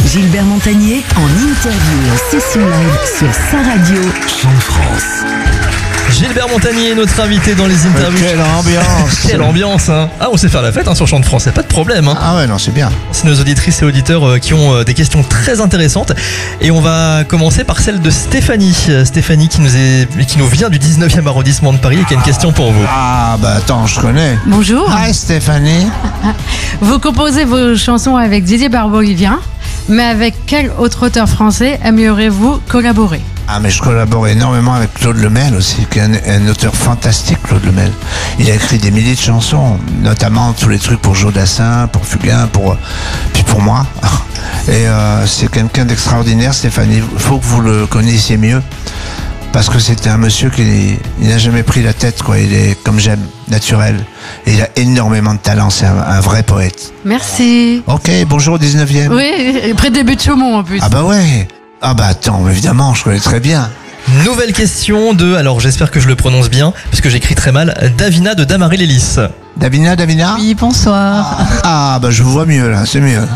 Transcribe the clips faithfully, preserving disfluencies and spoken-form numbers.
Gilbert Montagnier en interview et en session live sur sa radio Chant de France. Gilbert Montagnier est notre invité dans les interviews. Quelle ambiance. Quelle ambiance hein. Ah, on sait faire la fête hein, sur Chant de France, y a pas de problème hein. Ah ouais, non, c'est bien. C'est nos auditrices et auditeurs euh, qui ont euh, des questions très intéressantes. Et on va commencer par celle de Stéphanie. Euh, Stéphanie qui nous, est, qui nous vient du dix-neuvième arrondissement de Paris et qui a une question pour vous. Ah bah attends, je connais. Bonjour. Hi Stéphanie. Vous composez vos chansons avec Didier Barbot-Vivien, mais avec quel autre auteur français aimeriez-vous collaborer? Ah mais je collabore énormément avec Claude Lemel aussi, qui est un, un auteur fantastique, Claude Lemel. Il a écrit des milliers de chansons, notamment tous les trucs pour Joe Dassin, pour Fugain, pour puis pour moi. Et euh, c'est quelqu'un d'extraordinaire, Stéphanie. Il faut que vous le connaissiez mieux, parce que c'était un monsieur qui il n'a jamais pris la tête, quoi. Il est comme j'aime, naturel. Et il a énormément de talent, c'est un, un vrai poète. Merci. Ok, bonjour au dix-neuvième. Oui, près des buts de Chaumont en plus. Ah bah ouais. Ah bah attends, évidemment, je connais très bien. Nouvelle question de, alors j'espère que je le prononce bien, parce que j'écris très mal, Davina de Damary-Lélis. Davina, Davina. Oui, bonsoir. Ah bah je vous vois mieux là, c'est mieux.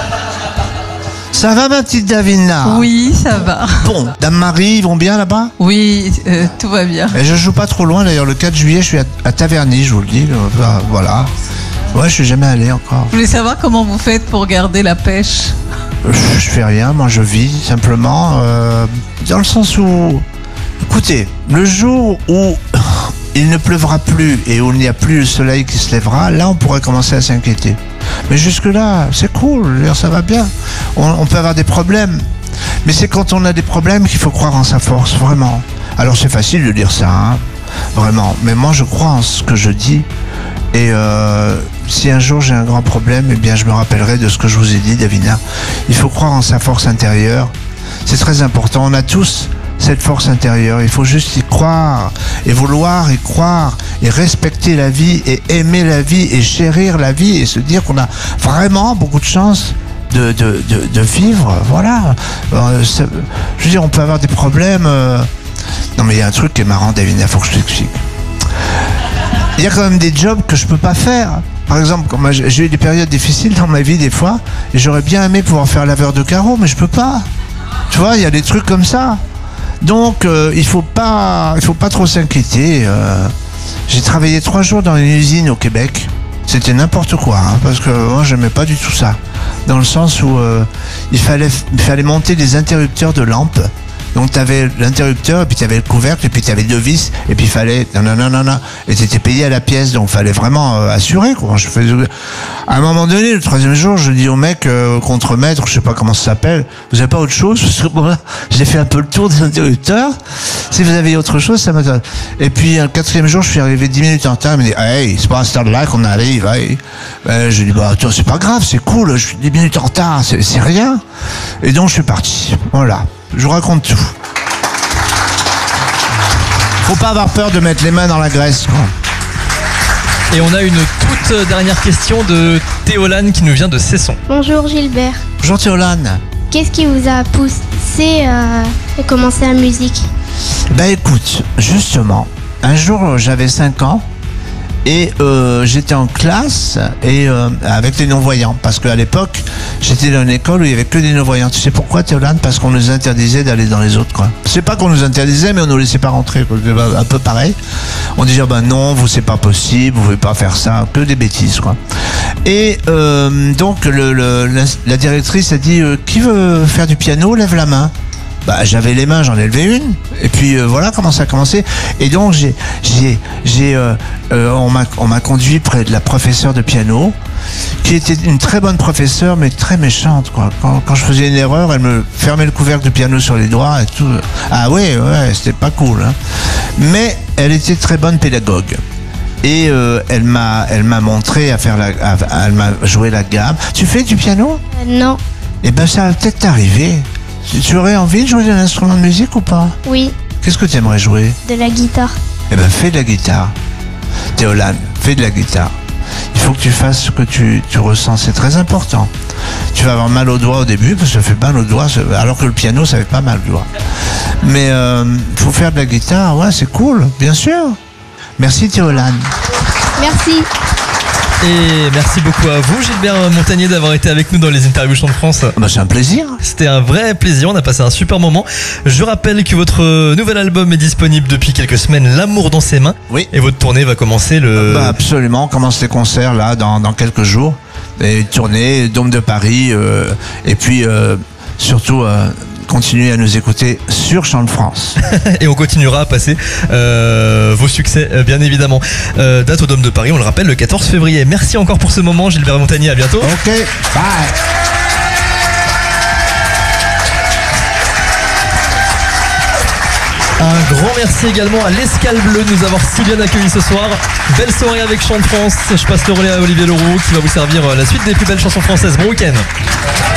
Ça va ma petite Davina? Oui, ça va. Bon, Dame Marie, ils vont bien là-bas? Oui, euh, tout va bien. Et je joue pas trop loin, d'ailleurs le quatre juillet je suis à, à Taverny, je vous le dis, euh, voilà. Ouais, je suis jamais allé encore. Je voulais savoir comment vous faites pour garder la pêche. Je, je fais rien, moi je vis simplement, euh, dans le sens où, écoutez, le jour où il ne pleuvra plus et où il n'y a plus le soleil qui se lèvera, là on pourrait commencer à s'inquiéter. Mais jusque-là, c'est cool, ça va bien. On, on peut avoir des problèmes, mais c'est quand on a des problèmes qu'il faut croire en sa force, vraiment. Alors c'est facile de dire ça, hein, vraiment, mais moi je crois en ce que je dis. Et euh, si un jour j'ai un grand problème, eh bien je me rappellerai de ce que je vous ai dit, Davina. Il faut croire en sa force intérieure. C'est très important. On a tous cette force intérieure. Il faut juste y croire et vouloir y croire et respecter la vie et aimer la vie et chérir la vie et se dire qu'on a vraiment beaucoup de chance de, de, de, de vivre. Voilà. Euh, ça, je veux dire, on peut avoir des problèmes. Euh... Non mais il y a un truc qui est marrant, Davina, il faut que je t'explique. Il y a quand même des jobs que je peux pas faire. Par exemple, quand j'ai eu des périodes difficiles dans ma vie des fois, et j'aurais bien aimé pouvoir faire laveur de carreaux, mais je peux pas. Tu vois, il y a des trucs comme ça. Donc, euh, il faut pas, il faut pas trop s'inquiéter. Euh, j'ai travaillé trois jours dans une usine au Québec. C'était n'importe quoi, hein, parce que moi, j'aimais pas du tout ça. Dans le sens où euh, il fallait, il fallait monter des interrupteurs de lampes. Donc tu avais l'interrupteur, et puis tu avais le couvercle, et puis tu avais deux vis, et puis il fallait... Non, non, non, non, non. Et tu étais payé à la pièce, donc il fallait vraiment euh, assurer. Quoi. Je faisais... À un moment donné, le troisième jour, je dis au mec, euh, contre-maître, je sais pas comment ça s'appelle, vous avez pas autre chose? Parce que bon, là, j'ai fait un peu le tour des interrupteurs. Si vous avez autre chose, ça m'intéresse. Et puis, le quatrième jour, je suis arrivé dix minutes en retard, il me dit, hey, c'est pas à ce stade-là qu'on arrive, hey. Ben, je lui dis, bah, attends, c'est pas grave, c'est cool, je suis dix minutes en retard, c'est, c'est rien. Et donc, je suis parti. Voilà. Je vous raconte tout. Faut pas avoir peur de mettre les mains dans la graisse, quoi. Et on a une toute dernière question de Théolane qui nous vient de Cesson. Bonjour Gilbert. Bonjour Théolane. Qu'est-ce qui vous a poussé à commencer la musique? Ben écoute, justement, un jour j'avais cinq ans et euh, j'étais en classe et euh, avec les non-voyants, parce qu'à l'époque j'étais dans une école où il y avait que des non-voyants. Tu sais pourquoi, Théolane? Parce qu'on nous interdisait d'aller dans les autres, quoi. C'est pas qu'on nous interdisait, mais on nous laissait pas rentrer, quoi. Un peu pareil. On disait ben non, vous c'est pas possible, vous pouvez pas faire ça, que des bêtises, quoi. Et euh, donc le, le, la, la directrice a dit euh, qui veut faire du piano, lève la main. Bah, j'avais les mains, j'en ai levé une, et puis euh, voilà comment ça a commencé. Et donc j'ai, j'ai, j'ai, euh, euh, on m'a, on m'a conduit près de la professeure de piano, qui était une très bonne professeure, mais très méchante, quoi. Quand, quand je faisais une erreur, elle me fermait le couvercle de piano sur les doigts et tout. Ah ouais, ouais, c'était pas cool, hein. Mais elle était très bonne pédagogue. Et euh, elle m'a, elle m'a montré à faire la, à, elle m'a joué la gamme. Tu fais du piano? euh, Non. Eh ben ça va peut-être t'arriver. Tu aurais envie de jouer d'un instrument de musique ou pas? Oui. Qu'est-ce que tu aimerais jouer? De la guitare. Eh ben fais de la guitare. Théolane, fais de la guitare. Il faut que tu fasses ce que tu, tu ressens, c'est très important. Tu vas avoir mal aux doigts au début, parce que ça fait mal aux doigts, alors que le piano, ça fait pas mal aux doigts. Mais il euh, faut faire de la guitare, ouais, c'est cool, bien sûr. Merci Théolane. Merci. Et merci beaucoup à vous, Gilbert Montagnier, d'avoir été avec nous dans les interviews Chant de France. Bah, c'est un plaisir. C'était un vrai plaisir, on a passé un super moment. Je rappelle que votre nouvel album est disponible depuis quelques semaines, L'amour dans ses mains. Oui. Et votre tournée va commencer le... Bah, absolument, on commence les concerts là dans, dans quelques jours. Et tournée, Dôme de Paris, euh, et puis euh, surtout euh, continuez à nous écouter sur Chant de France. Et on continuera à passer euh, vos succès, euh, bien évidemment. Euh, date au Dôme de Paris, on le rappelle, le quatorze février. Merci encore pour ce moment, Gilbert Montagnier, à bientôt. Ok, bye. Un grand merci également à l'Escale Bleue de nous avoir si bien accueillis ce soir. Belle soirée avec Chant de France. Je passe le relais à Olivier Leroux qui va vous servir la suite des plus belles chansons françaises. Bon week-end.